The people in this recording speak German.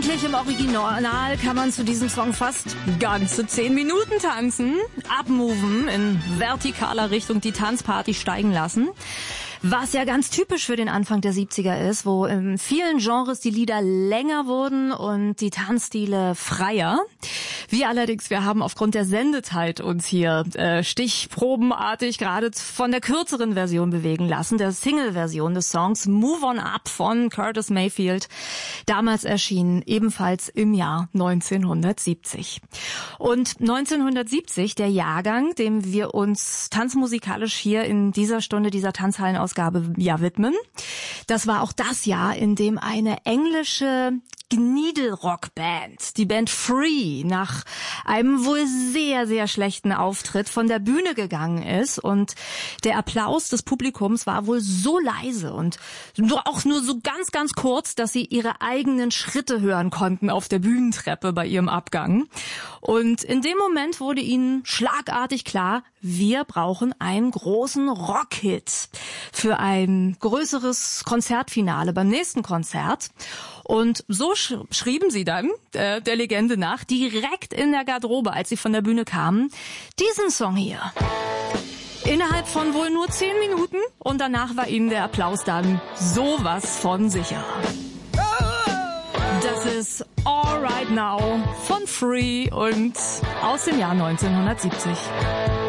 Eigentlich im Original kann man zu diesem Song fast ganze 10 Minuten tanzen, abmoven, in vertikaler Richtung die Tanzparty steigen lassen. Was ja ganz typisch für den Anfang der 70er ist, wo in vielen Genres die Lieder länger wurden und die Tanzstile freier. Wir haben aufgrund der Sendezeit uns hier stichprobenartig gerade von der kürzeren Version bewegen lassen, der Single-Version des Songs Move On Up von Curtis Mayfield, damals erschienen ebenfalls im Jahr 1970. Und 1970, der Jahrgang, dem wir uns tanzmusikalisch hier in dieser Stunde dieser Tanzhallenausgabe widmen, das war auch das Jahr, in dem eine englische Needle-Rock-Band, die Band Free, nach einem wohl sehr, sehr schlechten Auftritt von der Bühne gegangen ist, und der Applaus des Publikums war wohl so leise und auch nur so ganz, ganz kurz, dass sie ihre eigenen Schritte hören konnten auf der Bühnentreppe bei ihrem Abgang. Und in dem Moment wurde ihnen schlagartig klar, wir brauchen einen großen Rockhit für ein größeres Konzertfinale beim nächsten Konzert. Und so schrieben sie dann, der Legende nach, direkt in der Garderobe, als sie von der Bühne kamen, diesen Song hier. Innerhalb von wohl nur 10 Minuten, und danach war ihnen der Applaus dann sowas von sicher. Das ist All Right Now von Free und aus dem Jahr 1970.